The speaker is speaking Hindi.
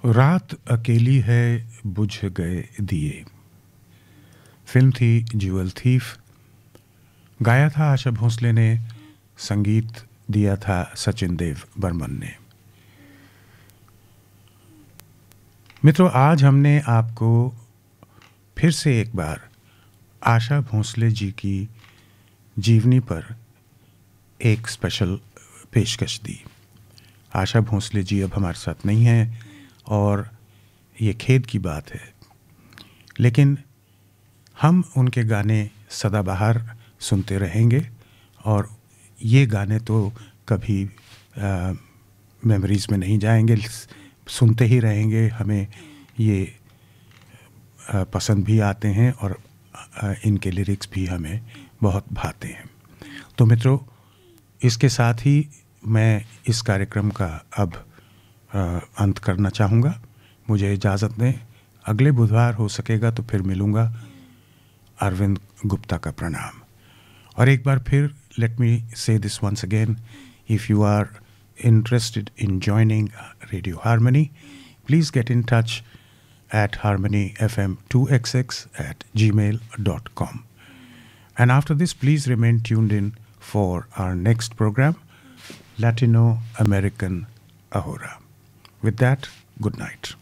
रात अकेली है बुझ गए दिए। फिल्म थी ज्वेल थीफ। गाया था आशा भोसले ने, संगीत दिया था सचिन देव बर्मन ने। मित्रों, आज हमने आपको फिर से एक बार आशा भोसले जी की जीवनी पर एक स्पेशल पेशकश दी। आशा भोसले जी अब हमारे साथ नहीं हैं और ये खेद की बात है, लेकिन हम उनके गाने सदाबहार सुनते रहेंगे और ये गाने तो कभी मेमोरीज़ में नहीं जाएंगे, सुनते ही रहेंगे। हमें ये पसंद भी आते हैं और इनके लिरिक्स भी हमें बहुत भाते हैं। तो मित्रों, इसके साथ ही मैं इस कार्यक्रम का अब अंत करना चाहूँगा। मुझे इजाज़त दें। अगले बुधवार हो सकेगा तो फिर मिलूँगा। अरविंद गुप्ता का प्रणाम। और एक बार फिर let me say this once again, if you are interested in joining Radio Harmony, please get in touch at harmonyfm2xx@gmail.com. And after this, please remain tuned in for our next program, Latino American Ahora. With that, good night.